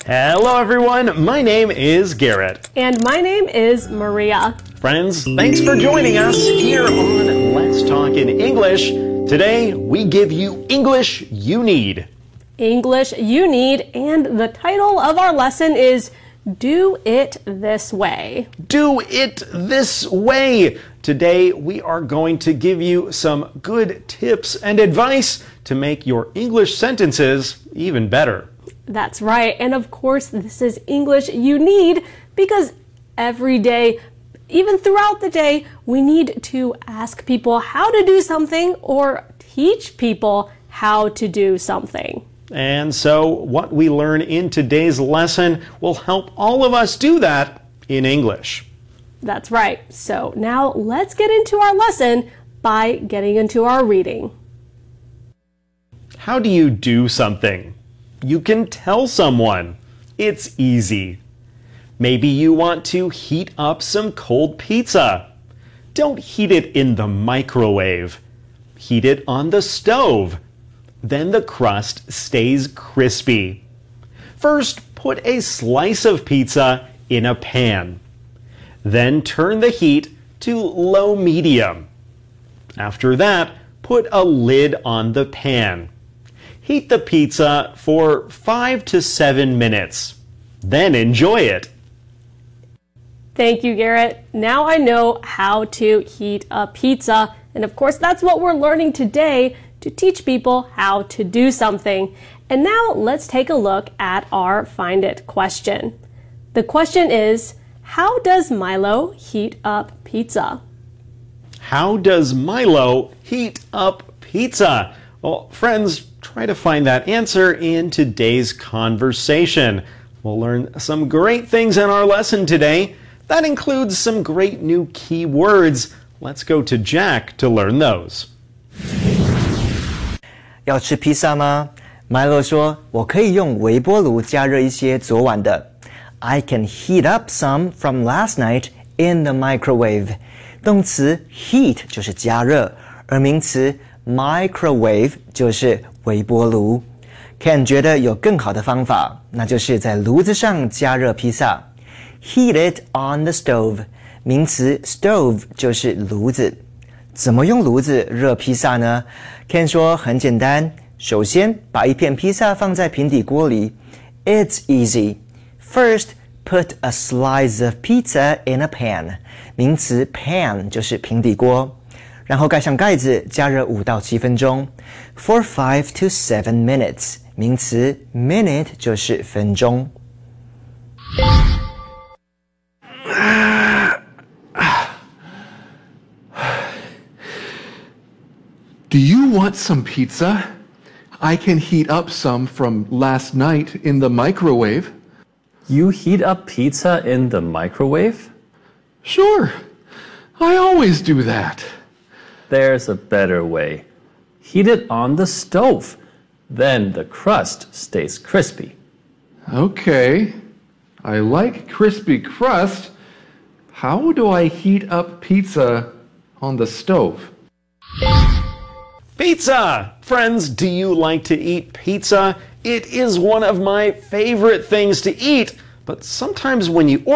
Hello everyone, my name is Garrett. And my name is Maria. Friends, thanks for joining us here on Let's Talk in English. Today, we give you English you need. English you need, and the title of our lesson is Do It This Way. Do it this way. Today, we are going to give you some good tips and advice to make your English sentences even better. That's right. And of course, this is English you need because every day, even throughout the day, we need to ask people how to do something or teach people how to do something. And so what we learn in today's lesson will help all of us do that in English. That's right. So now let's get into our lesson by getting into our reading. How do you do something? You can tell someone. It's easy. Maybe you want to heat up some cold pizza. Don't heat it in the microwave. Heat it on the stove. Then the crust stays crispy. First, put a slice of pizza in a pan. Then turn the heat to low-medium. After that, put a lid on the pan. Heat the pizza for 5 to 7 minutes. Then enjoy it. Thank you, Garrett. Now I know how to heat a pizza. And of course, that's what we're learning today to teach people how to do something. And now let's take a look at our Find It question. The question is, how does Milo heat up pizza? How does Milo heat up pizza? Well, friends, try to find that answer in today's conversation. We'll learn some great things in our lesson today. That includes some great new key words. Let's go to Jack to learn those. 要吃披萨吗？ Milo 说，我可以用微波炉加热一些昨晚的。I can heat up some from last night in the microwave. 动词 heat 就是加热，而名词 microwave 就是微波炉。Ken 觉得有更好的方法，那就是在炉子上加热披萨。Heat it on the stove. 名词 stove 就是炉子。怎么用炉子热披萨呢？ Ken 说很简单，首先把一片披萨放在平底锅里。It's easy. First, put a slice of pizza in a pan. 名词 pan 就是平底锅。然后盖上盖子，加热5到7分钟。For 5 to 7 minutes. 名词 minute 就是分钟。 Do you want some pizza? I can heat up some from last night in the microwave. You heat up pizza in the microwave? Sure. I always do that. There's a better way. Heat it on the stove. Then the crust stays crispy. Okay. I like crispy crust. How do I heat up pizza on the stove? Pizza! Friends, do you like to eat pizza? It is one of my favorite things to eat, but sometimes when you order